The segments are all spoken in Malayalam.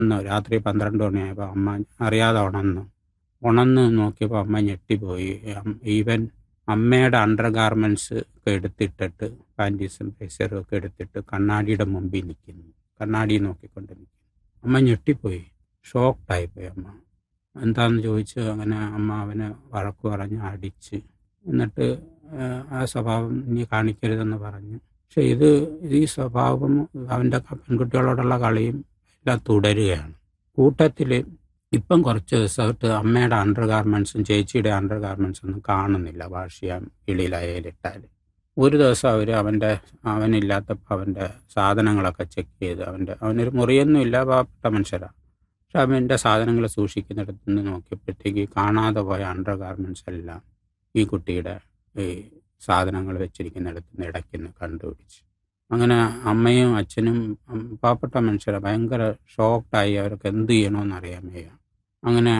രാത്രി 12 മണിയായപ്പോൾ അമ്മ അറിയാതെ ഉണന്ന് നോക്കിയപ്പോൾ അമ്മ ഞെട്ടിപ്പോയി. ഈവൻ അമ്മയുടെ അണ്ടർ ഗാർമെൻറ്റ്സ് ഒക്കെ എടുത്തിട്ടിട്ട്, പാൻറ്റീസും ബ്ലേസറും ഒക്കെ എടുത്തിട്ട് കണ്ണാടിയുടെ മുമ്പിൽ നിൽക്കുന്നു, കണ്ണാടി നോക്കിക്കൊണ്ട് നിൽക്കുന്നു. അമ്മ ഞെട്ടിപ്പോയി, ഷോക്ക്ഡായിപ്പോയി അമ്മ. എന്താണെന്ന് ചോദിച്ച് അങ്ങനെ അമ്മ അവനെ വഴക്ക് പറഞ്ഞ് അടിച്ച്, എന്നിട്ട് ആ സ്വഭാവം ഇനി കാണിക്കരുതെന്ന് പറഞ്ഞു. പക്ഷെ ഈ സ്വഭാവം അവൻ്റെ പെൺകുട്ടികളോടുള്ള കളിയും എല്ലാം തുടരുകയാണ്. കൂട്ടത്തിൽ ഇപ്പം കുറച്ച് ദിവസമായിട്ട് അമ്മയുടെ അണ്ടർ ഗാർമെൻറ്റ്സും ചേച്ചിയുടെ അണ്ടർ ഗാർമെൻറ്റ്സും ഒന്നും കാണുന്നില്ല. വാഷ് ചെയ്യാൻ വെളിയിലയലിട്ടാൽ ഒരു ദിവസം അവനില്ലാത്തപ്പോൾ അവൻ്റെ സാധനങ്ങളൊക്കെ ചെക്ക് ചെയ്ത്, അവനൊരു മുറിയൊന്നും ഇല്ല, പാവപ്പെട്ട മനുഷ്യരാണ്. പക്ഷെ അവൻ്റെ സാധനങ്ങൾ സൂക്ഷിക്കുന്നിടത്ത് നിന്ന് നോക്കിയപ്പോഴത്തേക്ക് കാണാതെ പോയ അണ്ടർ ഗാർമെൻറ്റ്സ് എല്ലാം ഈ കുട്ടിയുടെ ഈ സാധനങ്ങൾ വെച്ചിരിക്കുന്നിടത്ത് നിന്ന് ഇടയ്ക്കുന്ന് കണ്ടുപിടിച്ച്. അങ്ങനെ അമ്മയും അച്ഛനും പാവപ്പെട്ട മനുഷ്യരെ ഭയങ്കര ഷോക്ക്ഡായി. അവർക്ക് എന്ത് ചെയ്യണമെന്ന് അറിയാൻ വയ്യ. അങ്ങനെ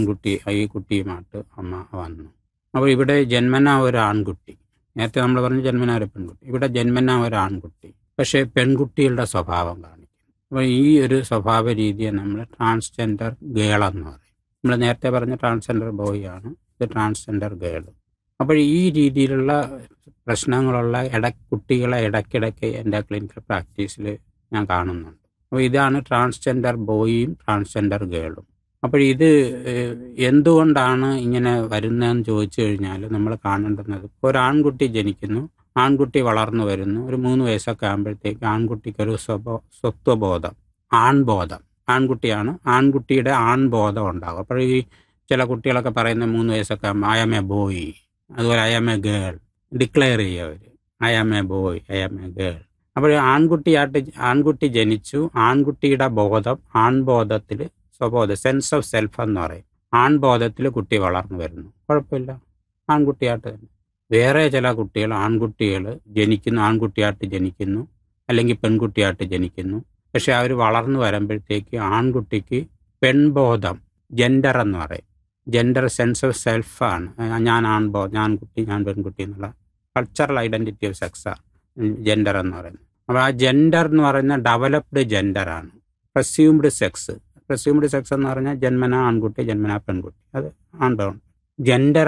ഈ കുട്ടിയുമായിട്ട് അമ്മ വന്നു. അപ്പോൾ ഇവിടെ ജന്മനാ ഒരു ആൺകുട്ടി, നേരത്തെ നമ്മൾ പറഞ്ഞ ജന്മനാ ഒരു പെൺകുട്ടി, ഇവിടെ ജന്മനാ ഒരു ആൺകുട്ടി, പക്ഷേ പെൺകുട്ടികളുടെ സ്വഭാവം കാണിക്കുന്നു. അപ്പോൾ ഈ ഒരു സ്വഭാവ രീതിയെ നമ്മൾ ട്രാൻസ്ജെൻഡർ ഗേളെന്ന് പറയും. നമ്മൾ നേരത്തെ പറഞ്ഞ ട്രാൻസ്ജെൻഡർ ബോയ് ആണ്, ഇത് ട്രാൻസ്ജെൻഡർ ഗേൾ. അപ്പോൾ ഈ രീതിയിലുള്ള പ്രശ്നങ്ങളുള്ള കുട്ടികളെ ഇടയ്ക്കിടയ്ക്ക് എൻ്റെ ക്ലിനിക്കൽ പ്രാക്ടീസിൽ ഞാൻ കാണുന്നുണ്ട്. അപ്പോൾ ഇതാണ് ട്രാൻസ്ജെൻഡർ ബോയും ട്രാൻസ്ജെൻഡർ ഗേളും. അപ്പോൾ ഇത് എന്തുകൊണ്ടാണ് ഇങ്ങനെ വരുന്നതെന്ന് ചോദിച്ചു കഴിഞ്ഞാൽ നമ്മൾ കാണേണ്ടുന്നത്, ഒരു ആൺകുട്ടി ജനിക്കുന്നു, ആൺകുട്ടി വളർന്നു വരുന്നു, ഒരു 3 വയസ്സൊക്കെ ആകുമ്പോഴത്തേക്ക് ആൺകുട്ടിക്കൊരു സ്വത്വബോധം, ആൺകുട്ടിയാണ്, ആൺകുട്ടിയുടെ ആൺബോധം ഉണ്ടാകും. അപ്പോൾ ഈ ചില കുട്ടികളൊക്കെ പറയുന്ന 3 വയസ്സൊക്കെ ആകുമ്പോൾ ഐ ആം എ ബോയ്, അതുപോലെ I am a girl declare ചെയ്യുക അവർ, I am a boy, I am a girl. അപ്പോൾ ആൺകുട്ടി ജനിച്ചു, ആൺകുട്ടിയുടെ ബോധം, ആൺബോധത്തിൽ സെൻസ് ഓഫ് സെൽഫ് എന്ന് പറയും, ആൺബോധത്തിൽ കുട്ടി വളർന്നു വരുന്നു, കുഴപ്പമില്ല, ആൺകുട്ടിയായിട്ട് തന്നെ. വേറെ ചില ആൺകുട്ടികൾ ജനിക്കുന്നു, ആൺകുട്ടിയായിട്ട് ജനിക്കുന്നു, അല്ലെങ്കിൽ പെൺകുട്ടിയായിട്ട് ജനിക്കുന്നു. പക്ഷെ അവർ വളർന്നു വരുമ്പോഴത്തേക്ക് ആൺകുട്ടിക്ക് പെൺബോധം, ജെൻഡർ എന്ന് പറയും, ജെൻഡർ സെൻസ് ഓഫ് സെൽഫാണ്, ഞാൻ ആൺകുട്ടി, ഞാൻ പെൺകുട്ടി എന്നുള്ള കൾച്ചറൽ ഐഡൻറ്റിറ്റി ഓഫ് സെക്സാണ് ജെൻഡർ എന്ന് പറയുന്നത്. അപ്പോൾ ആ ജെൻഡർ എന്ന് പറയുന്ന ഡെവലപ്ഡ് ജെൻഡറാണ്. പ്രസ്യൂംഡ് സെക്സ് എന്ന് പറഞ്ഞാൽ ജന്മനാ ആൺകുട്ടി, ജന്മനാ പെൺകുട്ടി, അത് ആൺബോധം. ജെൻഡർ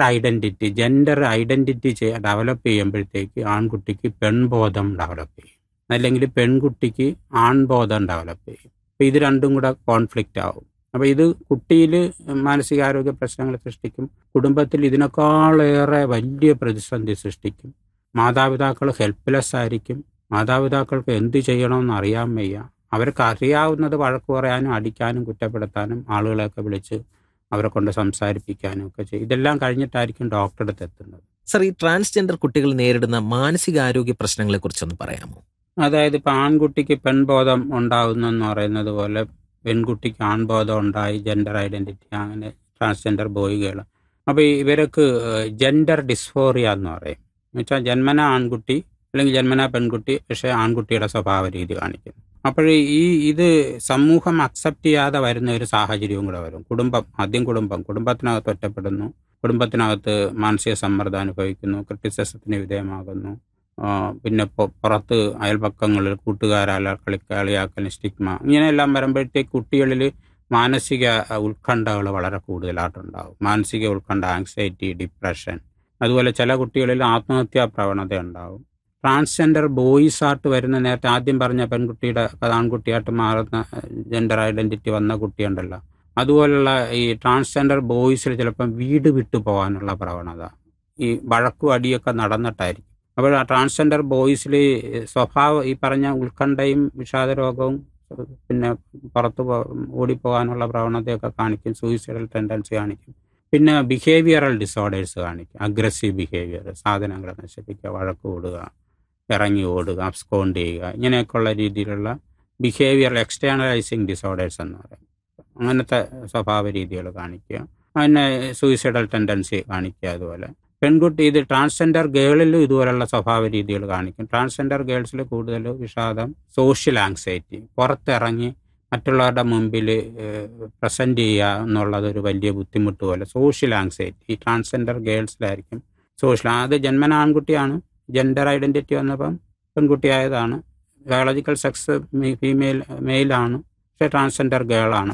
ഐഡൻറ്റിറ്റി ഡെവലപ്പ് ചെയ്യുമ്പോഴത്തേക്ക് ആൺകുട്ടിക്ക് പെൺബോധം ഡെവലപ്പ് ചെയ്യും, അല്ലെങ്കിൽ പെൺകുട്ടിക്ക് ആൺബോധം ഡെവലപ്പ് ചെയ്യും. അപ്പോൾ ഇത് രണ്ടും കൂടെ കോൺഫ്ലിക്റ്റ് ആവും. അപ്പോൾ ഇത് കുട്ടിയിൽ മാനസികാരോഗ്യ പ്രശ്നങ്ങൾ സൃഷ്ടിക്കും, കുടുംബത്തിൽ ഇതിനേക്കാളേറെ വലിയ പ്രതിസന്ധി സൃഷ്ടിക്കും. മാതാപിതാക്കൾ ഹെൽപ്ലെസ് ആയിരിക്കും, മാതാപിതാക്കൾക്ക് എന്ത് ചെയ്യണമെന്ന് അറിയാൻ വയ്യ. അവർക്ക് അറിയാവുന്നത് വഴക്ക് പറയാനും അടിക്കാനും കുറ്റപ്പെടുത്താനും ആളുകളെയൊക്കെ വിളിച്ച് അവരെ കൊണ്ട് സംസാരിപ്പിക്കാനും ഒക്കെ ചെയ്യും. ഇതെല്ലാം കഴിഞ്ഞിട്ടായിരിക്കും ഡോക്ടറുടെ അടുത്ത് എത്തുന്നത്. സർ, ഈ ട്രാൻസ്ജെൻഡർ കുട്ടികൾ നേരിടുന്ന മാനസികാരോഗ്യ പ്രശ്നങ്ങളെ കുറിച്ചൊന്ന് പറയാമോ? അതായത് ഇപ്പോൾ ആൺകുട്ടിക്ക് പെൺബോധം ഉണ്ടാകുന്നെന്ന് പറയുന്നത് പോലെ പെൺകുട്ടിക്ക് ആൺബോധം ഉണ്ടായി, ജെൻഡർ ഐഡൻറ്റിറ്റി, അങ്ങനെ ട്രാൻസ്ജെൻഡർ ബോയ് ഗേൾ. അപ്പോൾ ഇവർക്ക് ജെൻഡർ ഡിസ്ഫോറിയ എന്ന് പറയും. എന്ന് വെച്ചാൽ ജന്മന ആൺകുട്ടി അല്ലെങ്കിൽ ജന്മന പെൺകുട്ടി, പക്ഷേ ആൺകുട്ടിയുടെ സ്വഭാവ രീതി കാണിക്കുന്നു. അപ്പോൾ ഇത് സമൂഹം അക്സെപ്റ്റ് ചെയ്യാതെ വരുന്ന ഒരു സാഹചര്യവും കൂടെ വരും. കുടുംബത്തിനകത്ത് ഒറ്റപ്പെടുന്നു, കുടുംബത്തിനകത്ത് മാനസിക സമ്മർദ്ദം അനുഭവിക്കുന്നു, ക്രിറ്റിസിസത്തിന് വിധേയമാകുന്നു. പിന്നെ പുറത്ത് അയൽപക്കങ്ങളിൽ കൂട്ടുകാരാൽ കളിയാക്കൽ, സ്റ്റിഗ്മ, ഇങ്ങനെയെല്ലാം വരുമ്പോഴത്തേക്ക് കുട്ടികളിൽ മാനസിക ഉത്കണ്ഠകൾ വളരെ കൂടുതലായിട്ടുണ്ടാകും. മാനസിക ഉത്കണ്ഠ, ആങ്സൈറ്റി, ഡിപ്രഷൻ, അതുപോലെ ചില കുട്ടികളിൽ ആത്മഹത്യാ പ്രവണത ഉണ്ടാകും. ട്രാൻസ്ജെൻഡർ ബോയ്സ് ആയിട്ട് വരുന്ന, നേരത്തെ ആദ്യം പറഞ്ഞ പെൺകുട്ടിയുടെ ആൺകുട്ടിയായിട്ട് മാറുന്ന ജെൻഡർ ഐഡൻറ്റിറ്റി വന്ന കുട്ടിയുണ്ടല്ലോ, അതുപോലുള്ള ഈ ട്രാൻസ്ജെൻഡർ ബോയ്സിൽ ചിലപ്പം വീട് വിട്ടു പോകാനുള്ള പ്രവണത, ഈ വഴക്കും അടിയൊക്കെ നടന്നിട്ടായിരിക്കും. അപ്പോൾ ആ ട്രാൻസ്ജെൻഡർ ബോയ്സിൽ ഈ പറഞ്ഞ ഉത്കണ്ഠയും വിഷാദരോഗവും, പിന്നെ പുറത്ത് ഓടിപ്പോകാനുള്ള പ്രവണതയൊക്കെ കാണിക്കും, സൂയിസൈഡൽ ടെൻഡൻസി കാണിക്കും. പിന്നെ ബിഹേവിയറൽ ഡിസോർഡേഴ്സ് കാണിക്കും, അഗ്രസീവ് ബിഹേവിയർ, സാധനങ്ങൾ നശിപ്പിക്കുക, വഴക്ക് കൂടുക, ഇറങ്ങി ഓടുക, അബ്സ്കോണ്ട് ചെയ്യുക, ഇങ്ങനെയൊക്കെയുള്ള രീതിയിലുള്ള ബിഹേവിയറൽ എക്സ്റ്റേണലൈസിങ് ഡിസോർഡേഴ്സ് എന്ന് പറയും. അങ്ങനത്തെ സ്വഭാവ രീതികൾ കാണിക്കുക. പിന്നെ സൂയിസൈഡൽ ടെൻഡൻസി കാണിക്കുക. അതുപോലെ ഇത് ട്രാൻസ്ജെൻഡർ ഗേളിലും ഇതുപോലുള്ള സ്വഭാവ രീതികൾ കാണിക്കും. ട്രാൻസ്ജെൻഡർ ഗേൾസിൽ കൂടുതൽ വിഷാദം, സോഷ്യൽ ആങ്സൈറ്റി, പുറത്തിറങ്ങി മറ്റുള്ളവരുടെ മുമ്പിൽ പ്രസൻറ്റ് ചെയ്യുക എന്നുള്ളതൊരു വലിയ ബുദ്ധിമുട്ട് പോലെ സോഷ്യൽ ആങ്സൈറ്റി ഈ ട്രാൻസ്ജെൻഡർ ഗേൾസിലായിരിക്കും. അത് ജന്മന ആൺകുട്ടിയാണ്, ജെൻഡർ ഐഡൻറ്റിറ്റി വന്നപ്പം പെൺകുട്ടിയായതാണ്, ബയോളജിക്കൽ സെക്സ് മെയിലാണ്, പക്ഷേ ട്രാൻസ്ജെൻഡർ ഗേളാണ്.